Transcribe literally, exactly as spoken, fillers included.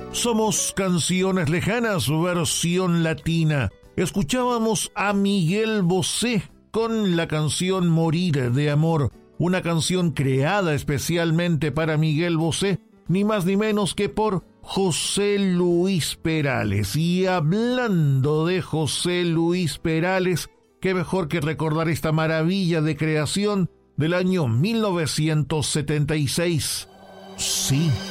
Somos Canciones Lejanas, versión latina. Escuchábamos a Miguel Bosé con la canción Morir de Amor, una canción creada especialmente para Miguel Bosé, ni más ni menos que por José Luis Perales. Y hablando de José Luis Perales, qué mejor que recordar esta maravilla de creación del año mil novecientos setenta y seis. Sí.